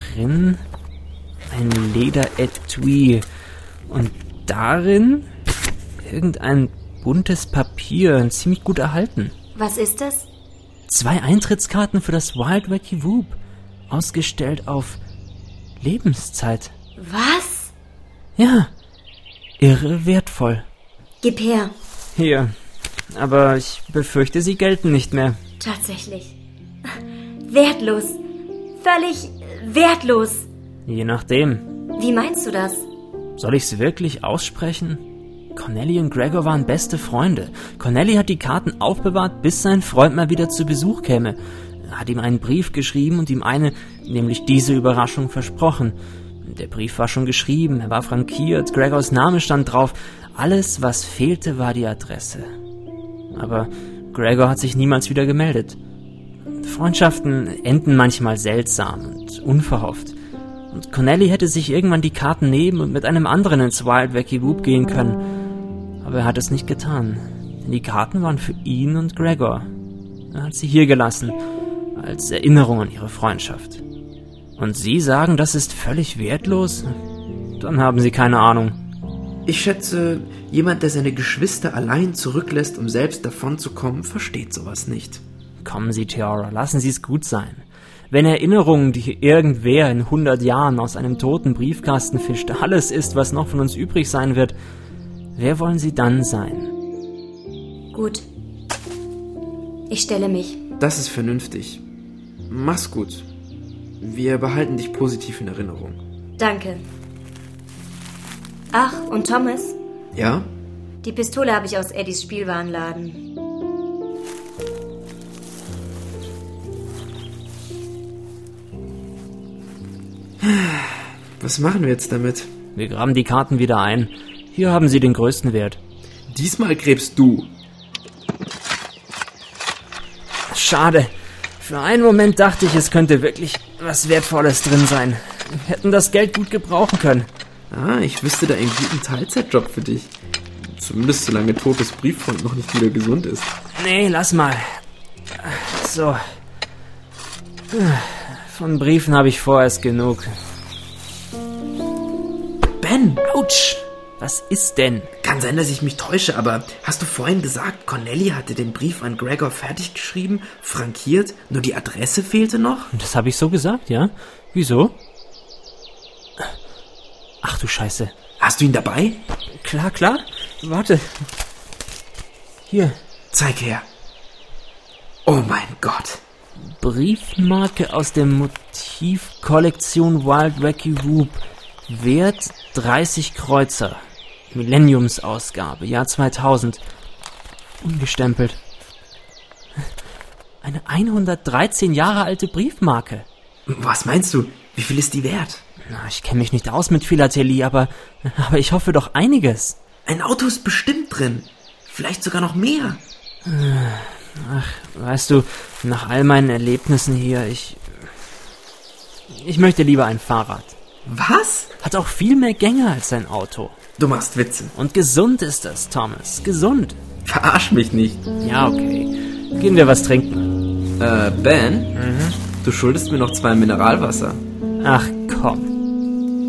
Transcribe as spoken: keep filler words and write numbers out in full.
drin ein Lederetui und darin irgendein buntes Papier, ziemlich gut erhalten. Was ist das? Zwei Eintrittskarten für das Wild Wacky Whoop, ausgestellt auf Lebenszeit. Was? Ja, irre wertvoll. Gib her. Hier, aber ich befürchte, sie gelten nicht mehr. Tatsächlich. Wertlos. Völlig wertlos. Je nachdem. Wie meinst du das? Soll ich's wirklich aussprechen? Connelly und Gregor waren beste Freunde. Connelly hat die Karten aufbewahrt, bis sein Freund mal wieder zu Besuch käme. Er hat ihm einen Brief geschrieben und ihm eine, nämlich diese Überraschung, versprochen. Der Brief war schon geschrieben, er war frankiert, Gregors Name stand drauf. Alles, was fehlte, war die Adresse. Aber Gregor hat sich niemals wieder gemeldet. Freundschaften enden manchmal seltsam und unverhofft. Und Connelly hätte sich irgendwann die Karten nehmen und mit einem anderen ins Wild Wacky Whoop gehen können. Aber er hat es nicht getan. Denn die Karten waren für ihn und Gregor. Er hat sie hier gelassen, als Erinnerung an ihre Freundschaft. Und Sie sagen, das ist völlig wertlos? Dann haben Sie keine Ahnung. Ich schätze, jemand, der seine Geschwister allein zurücklässt, um selbst davonzukommen, versteht sowas nicht. Kommen Sie, Tiara, lassen Sie es gut sein. Wenn Erinnerungen, die irgendwer in hundert Jahren aus einem toten Briefkasten fischt, alles ist, was noch von uns übrig sein wird, wer wollen Sie dann sein? Gut. Ich stelle mich. Das ist vernünftig. Mach's gut. Wir behalten dich positiv in Erinnerung. Danke. Ach, und Thomas? Ja? Die Pistole habe ich aus Eddies Spielwarenladen. Was machen wir jetzt damit? Wir graben die Karten wieder ein. Hier haben sie den größten Wert. Diesmal gräbst du. Schade. Für einen Moment dachte ich, es könnte wirklich was Wertvolles drin sein. Wir hätten das Geld gut gebrauchen können. Ah, ich wüsste da einen guten Teilzeitjob für dich. Zumindest solange totes Brieffreund noch nicht wieder gesund ist. Nee, lass mal. So. Von Briefen habe ich vorerst genug. Ben! Autsch! Was ist denn? Kann sein, dass ich mich täusche, aber hast du vorhin gesagt, Connelly hatte den Brief an Gregor fertig geschrieben, frankiert, nur die Adresse fehlte noch? Das habe ich so gesagt, ja? Wieso? Ach du Scheiße. Hast du ihn dabei? Klar, klar. Warte. Hier. Zeig her. Oh mein Gott. Briefmarke aus der Motivkollektion Wild Wacky Whoop. Wert dreißig Kreuzer. Millenniumsausgabe, Jahr zweitausend. Ungestempelt. Eine hundertdreizehn Jahre alte Briefmarke. Was meinst du? Wie viel ist die wert? Na, ich kenne mich nicht aus mit Philatelie, aber, aber ich hoffe doch einiges. Ein Auto ist bestimmt drin. Vielleicht sogar noch mehr. Ach, weißt du, nach all meinen Erlebnissen hier, ich... Ich möchte lieber ein Fahrrad. Was? Hat auch viel mehr Gänge als ein Auto. Du machst Witze. Und gesund ist das, Thomas. Gesund. Verarsch mich nicht. Ja, okay. Gehen wir was trinken. Äh, Ben? Mhm. Du schuldest mir noch zwei Mineralwasser. Ach, komm.